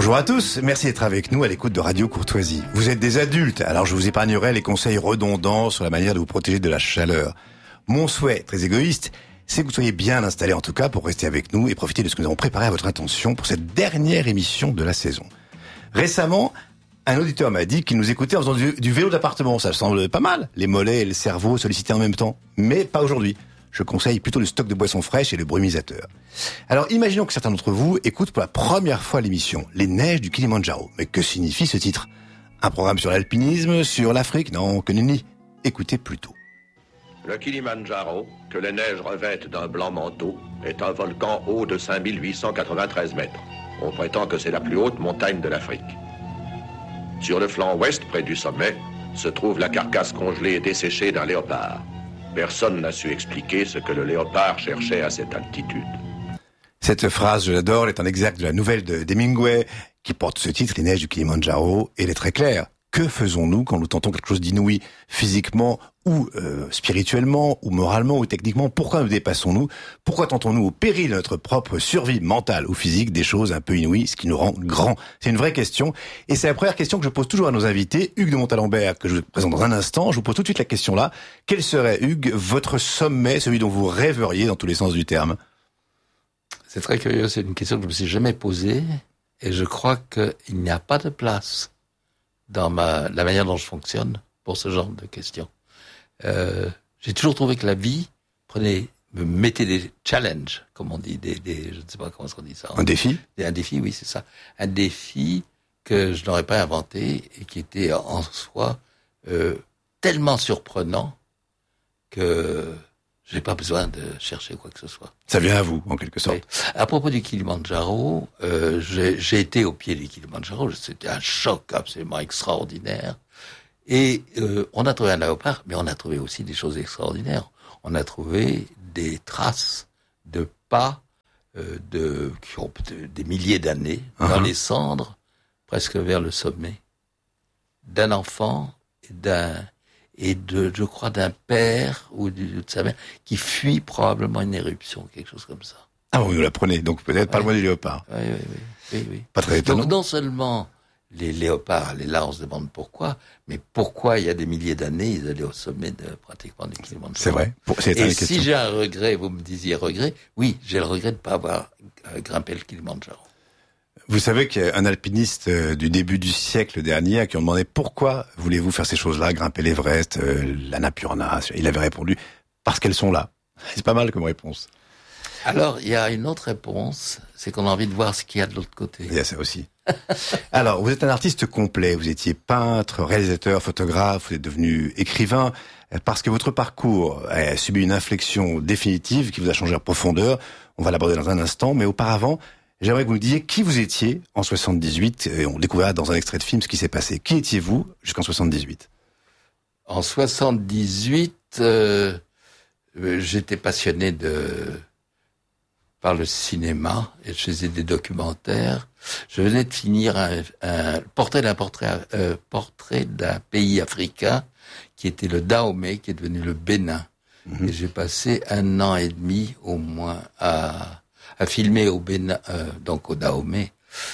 Bonjour à tous, merci d'être avec nous à l'écoute de Radio Courtoisie. Vous êtes des adultes, alors je vous épargnerai les conseils redondants sur la manière de vous protéger de la chaleur. Mon souhait, très égoïste, c'est que vous soyez bien installés en tout cas pour rester avec nous et profiter de ce que nous avons préparé à votre attention pour cette dernière émission de la saison. Récemment, un auditeur m'a dit qu'il nous écoutait en faisant du vélo d'appartement. Ça semble pas mal, les mollets et le cerveau sollicités en même temps. Mais pas aujourd'hui. Je conseille plutôt le stock de boissons fraîches et le brumisateur. Alors imaginons que certains d'entre vous écoutent pour la première fois l'émission « Les neiges du Kilimandjaro ». Mais que signifie ce titre ? Un programme sur l'alpinisme, sur l'Afrique ? Non, que nenni. Écoutez plutôt. Le Kilimandjaro, que les neiges revêtent d'un blanc manteau, est un volcan haut de 5893 mètres. On prétend que c'est la plus haute montagne de l'Afrique. Sur le flanc ouest, près du sommet, se trouve la carcasse congelée et desséchée d'un léopard. Personne n'a su expliquer ce que le léopard cherchait à cette altitude. Cette phrase, je l'adore, elle est un exergue de la nouvelle d'Hemingway qui porte ce titre, Les neiges du Kilimandjaro, et elle est très claire. Que faisons-nous quand nous tentons quelque chose d'inouï, physiquement ou spirituellement, ou moralement, ou techniquement? Pourquoi nous dépassons-nous? Pourquoi tentons-nous au péril de notre propre survie mentale ou physique des choses un peu inouïes, ce qui nous rend grands? C'est une vraie question, et c'est la première question que je pose toujours à nos invités. Hugues de Montalembert, que je vous présente dans un instant, je vous pose tout de suite la question là. Quel serait, Hugues, votre sommet, celui dont vous rêveriez dans tous les sens du terme? C'est très curieux, c'est une question que je me suis jamais posée, et je crois qu'il n'y a pas de place dans la manière dont je fonctionne pour ce genre de questions. J'ai toujours trouvé que la vie me mettait des challenges, comme on dit, je ne sais pas comment on dit ça. Un défi? Un défi, oui, c'est ça. Un défi que je n'aurais pas inventé et qui était en soi tellement surprenant que j'ai pas besoin de chercher quoi que ce soit. Ça vient à vous, en quelque sorte. Oui. À propos du Kilimandjaro, j'ai été au pied du Kilimandjaro, c'était un choc absolument extraordinaire. Et on a trouvé un léopard, mais on a trouvé aussi des choses extraordinaires. On a trouvé des traces de pas qui ont des milliers d'années dans les cendres, presque vers le sommet, d'un enfant je crois, d'un père ou de sa mère qui fuit probablement une éruption, quelque chose comme ça. Ah, vous nous l'apprenez, donc peut-être pas loin du léopard. Oui. Pas très étonnant. Donc non seulement les léopards, là on se demande pourquoi, mais pourquoi il y a des milliers d'années ils allaient au sommet pratiquement du Kilimandjaro. C'est vrai. Et si j'ai un regret, vous me disiez regret, oui, j'ai le regret de ne pas avoir grimpé le Kilimandjaro. Vous savez qu'il y a un alpiniste du début du siècle dernier à qui on demandait pourquoi voulez-vous faire ces choses-là, grimper l'Everest, l'Annapurna. Il avait répondu parce qu'elles sont là. C'est pas mal comme réponse. Alors, il y a une autre réponse, c'est qu'on a envie de voir ce qu'il y a de l'autre côté. Il y a ça aussi. Alors, vous êtes un artiste complet. Vous étiez peintre, réalisateur, photographe, vous êtes devenu écrivain, parce que votre parcours a subi une inflexion définitive qui vous a changé en profondeur. On va l'aborder dans un instant, mais auparavant, j'aimerais que vous nous disiez qui vous étiez en 78, et on découvrira dans un extrait de film ce qui s'est passé. Qui étiez-vous jusqu'en 78? En 78, j'étais passionné par le cinéma, et je faisais des documentaires. Je venais de finir un portrait d'un pays africain, qui était le Dahomey, qui est devenu le Bénin. Et j'ai passé 1 an et demi, au moins, à filmer au Bénin, donc au Dahomey,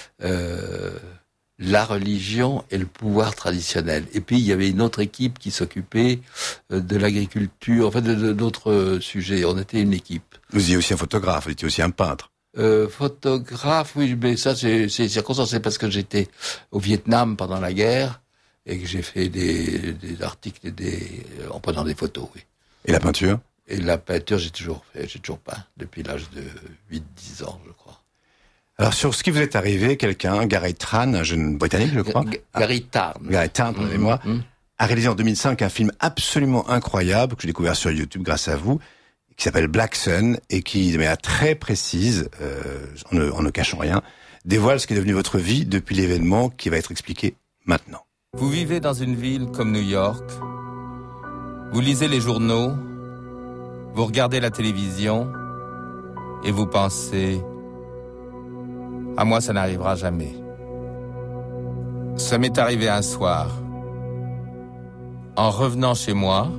la religion et le pouvoir traditionnel. Et puis il y avait une autre équipe qui s'occupait de l'agriculture, enfin d'autres sujets. On était une équipe. Vous étiez aussi un photographe, vous étiez aussi un peintre. Photographe, oui, mais ça c'est circonstancié parce que j'étais au Vietnam pendant la guerre et que j'ai fait des articles en prenant des photos, oui. Et la peinture? Et la peinture, j'ai toujours peint, depuis l'âge de 8-10 ans, je crois. Alors, sur ce qui vous est arrivé, Gary Tarn, un jeune Britannique, je crois. Gary Tarn, pardonnez-moi, a réalisé en 2005 un film absolument incroyable que j'ai découvert sur YouTube grâce à vous, qui s'appelle Black Sun, et qui, de manière très précise, en ne cachant rien, dévoile ce qui est devenu votre vie depuis l'événement qui va être expliqué maintenant. Vous vivez dans une ville comme New York, vous lisez les journaux, vous regardez la télévision et vous pensez « À moi, ça n'arrivera jamais ». Ça m'est arrivé un soir. En revenant chez moi,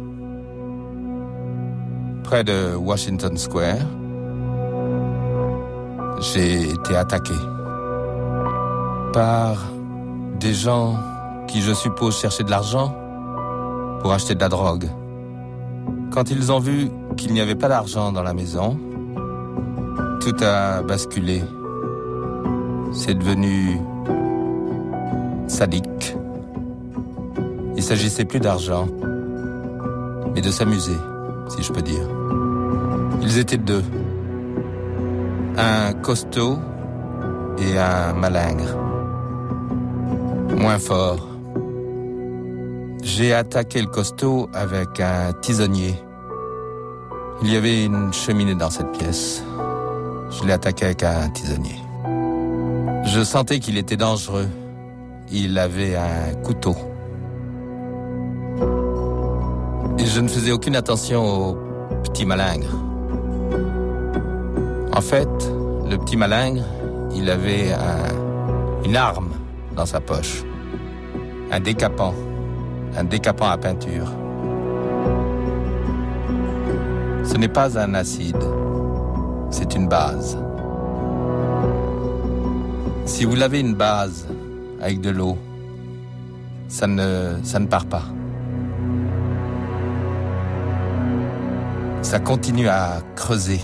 près de Washington Square, j'ai été attaqué. par des gens qui, je suppose, cherchaient de l'argent pour acheter de la drogue. Quand ils ont vu qu'il n'y avait pas d'argent dans la maison, tout a basculé. C'est devenu sadique. Il s'agissait plus d'argent, mais de s'amuser, si je peux dire. Ils étaient deux. Un costaud et un malingre. Moins fort. J'ai attaqué le costaud avec un tisonnier. Il y avait une cheminée dans cette pièce. Je l'ai attaqué avec un tisonnier. Je sentais qu'il était dangereux. Il avait un couteau. Et je ne faisais aucune attention au petit malingre. En fait, le petit malingre, il avait une arme dans sa poche. Un décapant à peinture. Ce n'est pas un acide, c'est une base. Si vous lavez une base avec de l'eau, ça ne part pas. Ça continue à creuser.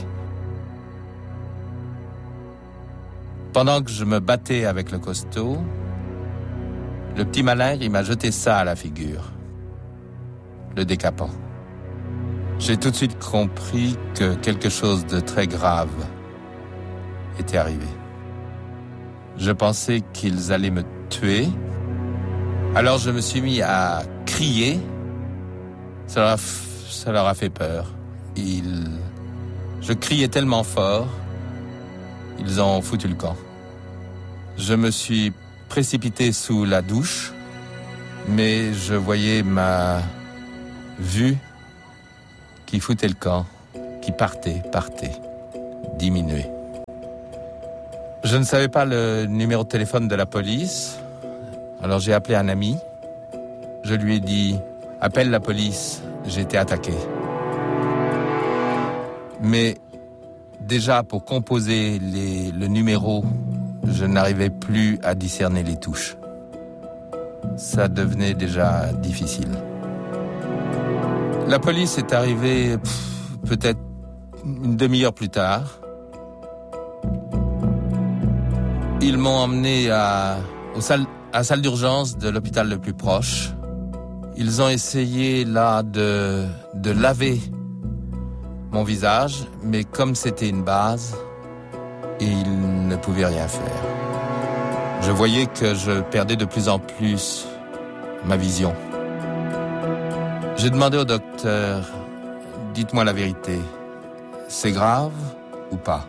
Pendant que je me battais avec le costaud, le petit malingre, il m'a jeté ça à la figure. Le décapant. J'ai tout de suite compris que quelque chose de très grave était arrivé. Je pensais qu'ils allaient me tuer. Alors je me suis mis à crier. Ça leur a fait peur. Je criais tellement fort, ils ont foutu le camp. Je me suis précipité sous la douche, mais je voyais ma vue qui foutait le camp, qui partait, diminuait. Je ne savais pas le numéro de téléphone de la police, alors j'ai appelé un ami. Je lui ai dit « Appelle la police, j'ai été attaqué ». Mais déjà, pour composer le numéro, je n'arrivais plus à discerner les touches. Ça devenait déjà difficile. La police est arrivée peut-être une demi-heure plus tard. Ils m'ont emmené à la salle d'urgence de l'hôpital le plus proche. Ils ont essayé là de laver mon visage, mais comme c'était une base, ils ne pouvaient rien faire. Je voyais que je perdais de plus en plus ma vision. J'ai demandé au docteur, dites-moi la vérité, c'est grave ou pas?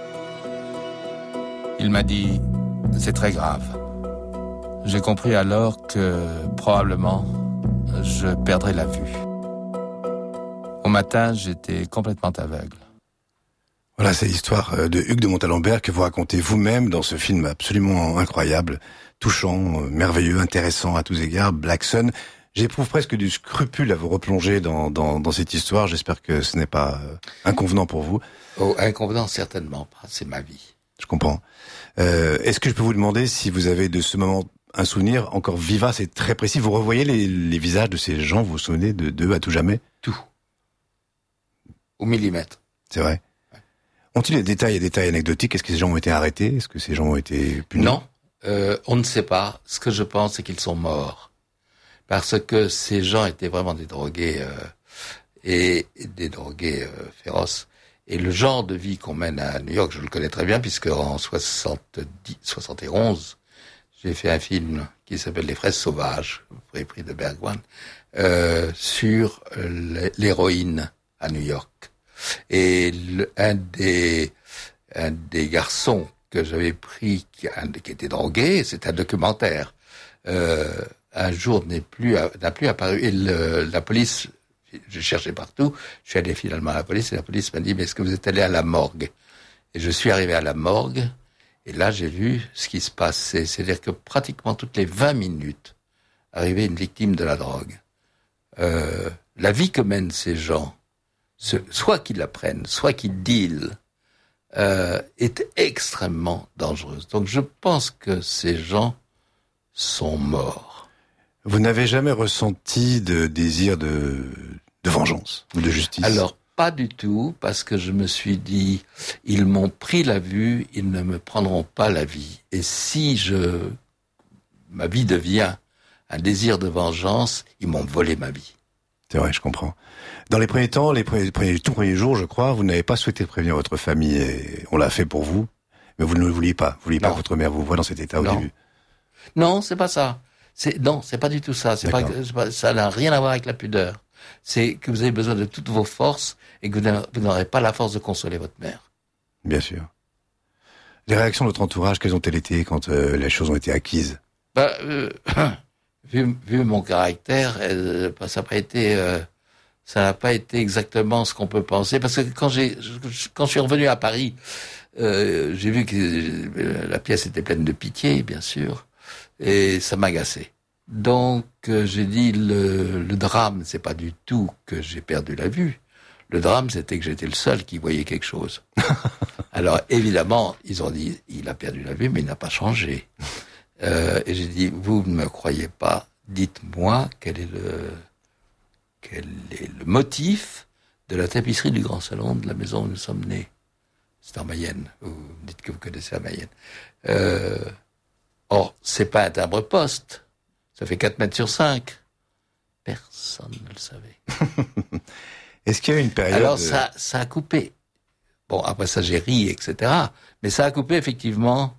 Il m'a dit, c'est très grave. J'ai compris alors que probablement je perdrais la vue. Au matin, j'étais complètement aveugle. Voilà, c'est l'histoire de Hugues de Montalembert que vous racontez vous-même dans ce film absolument incroyable, touchant, merveilleux, intéressant à tous égards, Black Sun. J'éprouve presque du scrupule à vous replonger dans cette histoire. J'espère que ce n'est pas inconvenant pour vous. Oh, inconvenant, certainement pas. C'est ma vie. Je comprends. Est-ce que je peux vous demander si vous avez de ce moment un souvenir encore vivace et très précis? Vous revoyez les visages de ces gens, vous vous souvenez d'eux à tout jamais? Tout. Au millimètre. C'est vrai. Ouais. Ont-ils des détails anecdotiques? Est-ce que ces gens ont été arrêtés? Est-ce que ces gens ont été punis? Non, on ne sait pas. Ce que je pense, c'est qu'ils sont morts. Parce que ces gens étaient vraiment des drogués et des drogués féroces. Et le genre de vie qu'on mène à New York, je le connais très bien, puisque en 71, j'ai fait un film qui s'appelle Les Fraises Sauvages, prix de Bergman, sur l'héroïne à New York. Et un des garçons que j'avais pris, qui était drogué, c'est un documentaire. Un jour n'a plus apparu. Et la police, je cherchais partout, je suis allé finalement à la police, et la police m'a dit, mais est-ce que vous êtes allé à la morgue? Et je suis arrivé à la morgue, et là j'ai vu ce qui se passait. C'est-à-dire que pratiquement toutes les 20 minutes, arrivait une victime de la drogue. La vie que mènent ces gens, soit qu'ils la prennent, soit qu'ils dealent, est extrêmement dangereuse. Donc je pense que ces gens sont morts. Vous n'avez jamais ressenti de désir de vengeance ou de justice? Alors, pas du tout, parce que je me suis dit, ils m'ont pris la vue, ils ne me prendront pas la vie. Et si ma vie devient un désir de vengeance, ils m'ont volé ma vie. C'est vrai, je comprends. Dans les premiers temps, tout premiers jours, je crois, vous n'avez pas souhaité prévenir votre famille, et on l'a fait pour vous, mais vous ne le vouliez pas. Vous vouliez pas que votre mère vous voie dans cet état au début. Non, c'est pas ça. Non, c'est pas du tout ça. Ça n'a rien à voir avec la pudeur. C'est que vous avez besoin de toutes vos forces et que vous n'aurez pas la force de consoler votre mère. Bien sûr. Les réactions de votre entourage, quelles ont-elles été quand les choses ont été acquises? Vu mon caractère, ça n'a pas été exactement ce qu'on peut penser. Parce que quand je suis revenu à Paris, j'ai vu que la pièce était pleine de pitié, bien sûr, et ça m'agaçait. Donc j'ai dit le drame, c'est pas du tout que j'ai perdu la vue. Le drame, c'était que j'étais le seul qui voyait quelque chose. Alors évidemment, ils ont dit il a perdu la vue, mais il n'a pas changé. Et j'ai dit vous ne me croyez pas, dites-moi quel est le motif de la tapisserie du grand salon de la maison où nous sommes nés. C'est en Mayenne. Vous dites que vous connaissez la Mayenne. Or, c'est pas un timbre-poste. Ça fait 4 mètres sur 5. Personne ne le savait. Est-ce qu'il y a eu une période... Alors, ça a coupé. Bon, après ça, j'ai ri, etc. Mais ça a coupé, effectivement,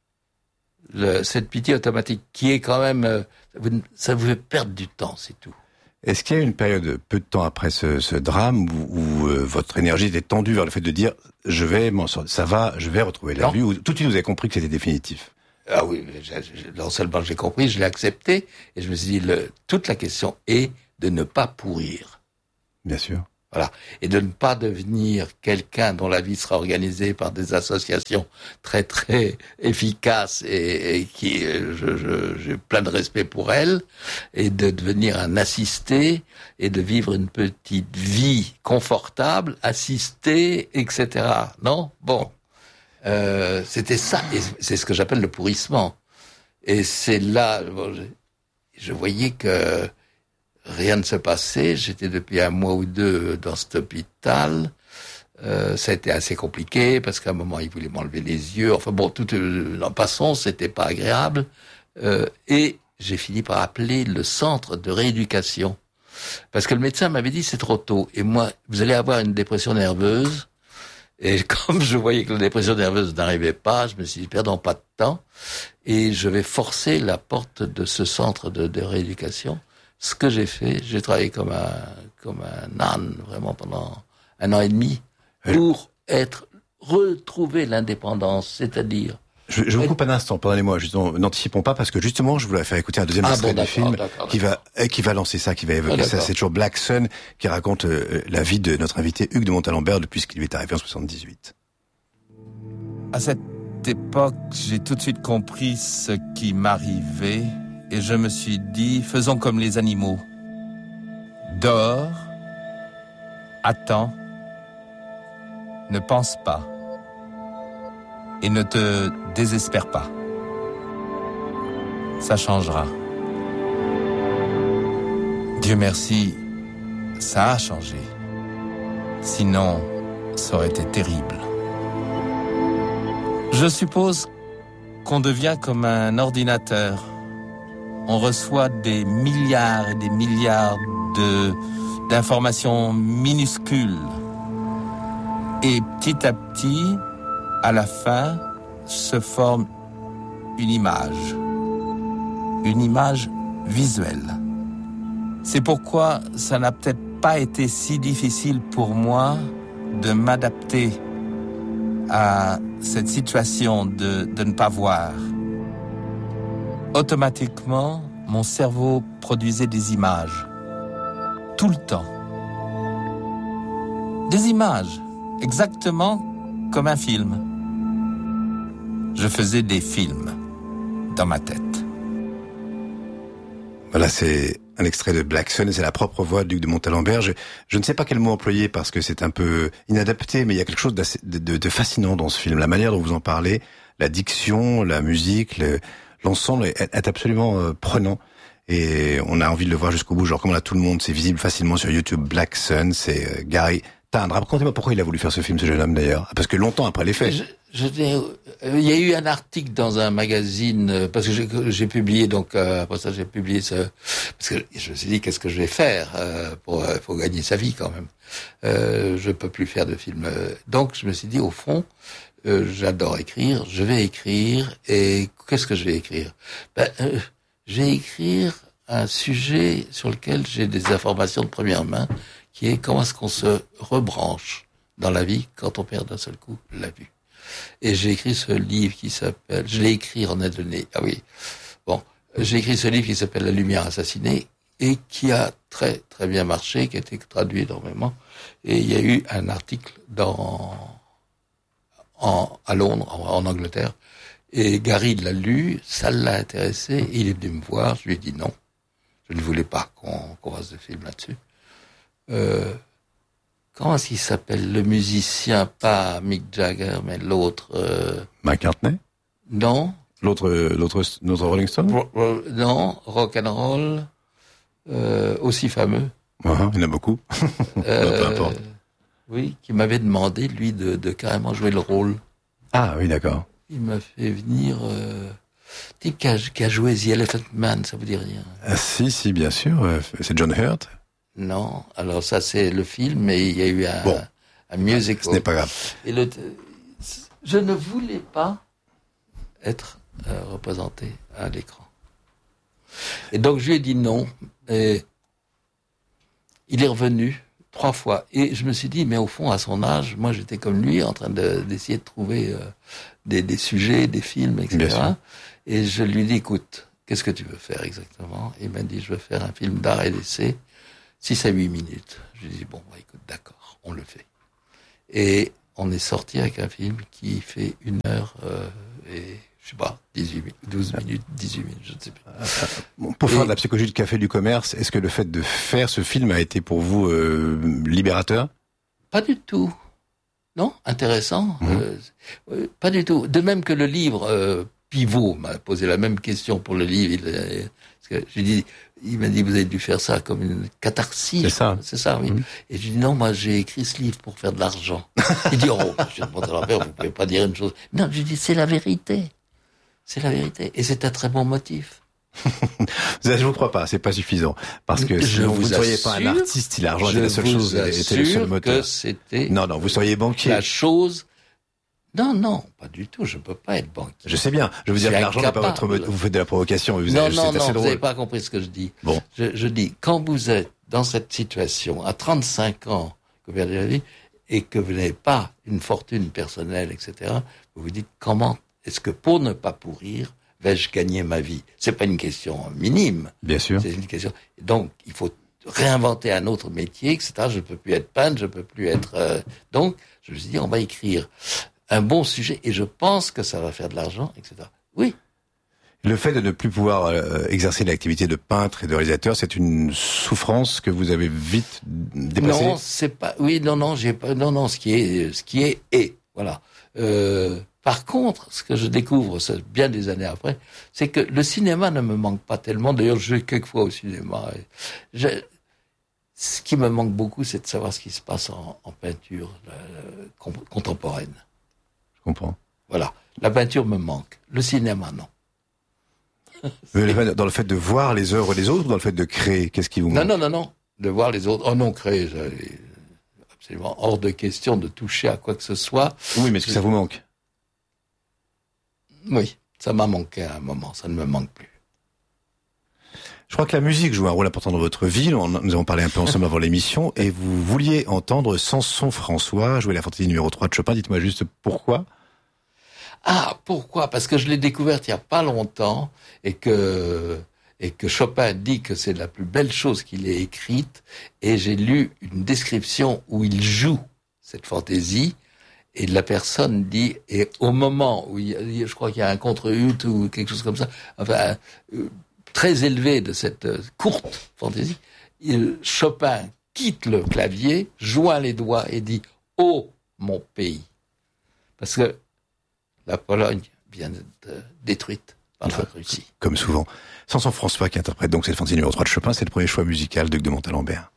cette pitié automatique qui est quand même... ça vous fait perdre du temps, c'est tout. Est-ce qu'il y a eu une période, peu de temps après ce drame, où votre énergie était tendue vers le fait de dire « je vais m'en sortir, ça va, je vais retrouver la vue » ou tout de suite vous avez compris que c'était définitif? Ah oui, non seulement j'ai compris, je l'ai accepté, et je me suis dit, toute la question est de ne pas pourrir. Bien sûr. Voilà. Et de ne pas devenir quelqu'un dont la vie sera organisée par des associations très très efficaces et qui, j'ai plein de respect pour elles, et de devenir un assisté et de vivre une petite vie confortable, assistée, etc. Non? Bon. C'était ça, et c'est ce que j'appelle le pourrissement. Et c'est là, je voyais que rien ne se passait. J'étais depuis 1 mois ou 2 dans cet hôpital. Ça a été assez compliqué parce qu'à un moment il voulait m'enlever les yeux. Enfin bon, tout en passant, c'était pas agréable. Et j'ai fini par appeler le centre de rééducation parce que le médecin m'avait dit c'est trop tôt. Et moi, vous allez avoir une dépression nerveuse. Et comme je voyais que la dépression nerveuse n'arrivait pas, je me suis dit, perdons pas de temps, et je vais forcer la porte de ce centre de rééducation. Ce que j'ai fait, j'ai travaillé comme un âne, vraiment pendant 1 an et demi, pour retrouver l'indépendance, c'est-à-dire... Je vous coupe un instant, pardonnez-moi, justement, n'anticipons pas, parce que justement, je voulais faire écouter un deuxième extrait du film qui va lancer ça, qui va évoquer ça. C'est toujours Black Sun qui raconte la vie de notre invité Hugues de Montalembert depuis ce qui lui est arrivé en 78. À cette époque, j'ai tout de suite compris ce qui m'arrivait et je me suis dit, faisons comme les animaux. Dors, attends, ne pense pas. Et ne te désespère pas. Ça changera. Dieu merci, ça a changé. Sinon, ça aurait été terrible. Je suppose qu'on devient comme un ordinateur. On reçoit des milliards et des milliards d'informations minuscules. Et petit à petit, à la fin, se forme une image visuelle. C'est pourquoi ça n'a peut-être pas été si difficile pour moi de m'adapter à cette situation de ne pas voir. Automatiquement, mon cerveau produisait des images. Tout le temps. Des images, exactement comme un film. Je faisais des films dans ma tête. Voilà, c'est un extrait de Black Sun, et c'est la propre voix du Duc de Montalembert. Je ne sais pas quel mot employer parce que c'est un peu inadapté, mais il y a quelque chose de fascinant dans ce film. La manière dont vous en parlez, la diction, la musique, l'ensemble est absolument prenant. Et on a envie de le voir jusqu'au bout. Genre, comme là, tout le monde, c'est visible facilement sur YouTube. Black Sun, c'est Gary Tindre. Racontez-moi pourquoi il a voulu faire ce film, ce jeune homme, d'ailleurs. Parce que longtemps après les faits. Il y a eu un article dans un magazine, parce que j'ai publié, donc après ça j'ai publié parce que je me suis dit qu'est-ce que je vais faire pour gagner sa vie quand même. Je peux plus faire de films. Donc je me suis dit au fond, j'adore écrire, je vais écrire, et qu'est-ce que je vais écrire? Je vais écrire un sujet sur lequel j'ai des informations de première main, qui est comment est-ce qu'on se rebranche dans la vie quand on perd d'un seul coup la vue. Et j'ai écrit ce livre qui s'appelle, je l'ai écrit en Indonésie, j'ai écrit ce livre qui s'appelle La lumière assassinée, et qui a très très bien marché, qui a été traduit énormément, et il y a eu un article à Londres, en Angleterre, et Gary l'a lu, ça l'a intéressé, il est venu me voir, je lui ai dit non, je ne voulais pas qu'on fasse de film là-dessus. Comment est-ce qu'il s'appelle, le musicien, pas Mick Jagger, mais l'autre... McCartney? Non. Notre Rolling Stone? Non, rock and roll, aussi fameux. Il y en a beaucoup. Peu importe. Oui, qui m'avait demandé, lui, de carrément jouer le rôle. Ah oui, d'accord. Il m'a fait venir... type qui a joué The Elephant Man, ça vous dit rien? Ah, si, bien sûr. C'est John Hurt? Non, alors ça c'est le film, mais il y a eu un musical. Ce n'est pas grave. Et je ne voulais pas être représenté à l'écran. Et donc je lui ai dit non. Et il est revenu 3 fois. Et je me suis dit, mais au fond, à son âge, moi j'étais comme lui, en train d'essayer de trouver des sujets, des films, etc. Et je lui ai dit, écoute, qu'est-ce que tu veux faire exactement? Il m'a dit, je veux faire un film d'art et d'essai. 6 à 8 minutes. Je lui ai dit, bon, écoute, d'accord, on le fait. Et on est sorti avec un film qui fait 1 heure et, je sais pas, 12 minutes, 18 minutes, je ne sais plus. Pour faire de la psychologie de café du commerce, est-ce que le fait de faire ce film a été pour vous libérateur? Pas du tout. Non, intéressant. Pas du tout. De même que le livre, Pivot m'a posé la même question pour le livre. Parce que il m'a dit, vous avez dû faire ça comme une catharsis. C'est ça, oui. Et je lui ai dit, non, moi, j'ai écrit ce livre pour faire de l'argent. Il dit, monsieur de Montalembert, vous pouvez pas dire une chose. Non, je lui ai dit, c'est la vérité. C'est la vérité. Et c'est un très bon motif. Je vous crois pas, c'est pas suffisant. Parce que sinon, vous ne seriez pas un artiste si l'argent était la seule chose, était le seul moteur. Que c'était. Non, vous seriez banquier. La chose. Non, pas du tout, je peux pas être banquier. Je sais bien, je veux dire que l'argent n'est pas votre moteur. Vous faites de la provocation, non, vous n'avez pas compris ce que je dis. Bon. Je dis, quand vous êtes dans cette situation, à 35 ans, que vous perdez la vie, et que vous n'avez pas une fortune personnelle, etc., vous vous dites, comment est-ce que pour ne pas pourrir, vais-je gagner ma vie? C'est pas une question minime. Bien sûr. C'est une question. Donc, il faut réinventer un autre métier, etc. Je peux plus être peintre, je peux plus être, donc, je me suis dit, on va écrire un bon sujet, et je pense que ça va faire de l'argent, etc. Oui. Le fait de ne plus pouvoir exercer l'activité de peintre et de réalisateur, c'est une souffrance que vous avez vite dépassée? Non, c'est pas. Oui, non, j'ai pas. Non, ce qui est, voilà. Par contre, ce que je découvre bien des années après, c'est que le cinéma ne me manque pas tellement. D'ailleurs, je vais quelquefois au cinéma. Ce qui me manque beaucoup, c'est de savoir ce qui se passe en peinture contemporaine. Je comprends. Voilà. La peinture me manque. Le cinéma, non. Dans le fait de voir les œuvres des autres ou dans le fait de créer, qu'est-ce qui vous manque? Non. De voir les autres. Oh non, créer, absolument hors de question de toucher à quoi que ce soit. Oui, mais est-ce que ça vous manque? Oui, ça m'a manqué à un moment, ça ne me manque plus. Je crois que la musique joue un rôle important dans votre vie. Nous avons parlé un peu ensemble avant l'émission, et vous vouliez entendre Samson François jouer la fantaisie numéro 3 de Chopin. Dites-moi juste pourquoi. Ah, pourquoi? Parce que je l'ai découverte il y a pas longtemps, et que Chopin dit que c'est la plus belle chose qu'il ait écrite, et j'ai lu une description où il joue cette fantaisie, et la personne dit, et au moment où je crois qu'il y a un contre-ut ou quelque chose comme ça, enfin, très élevé de cette courte fantaisie, Chopin quitte le clavier, joint les doigts et dit « Oh, mon pays !» Parce que la Pologne vient d'être détruite par la Russie. Comme souvent. Samson François qui interprète donc cette fantaisie numéro 3 de Chopin, c'est le premier choix musical de Montalembert.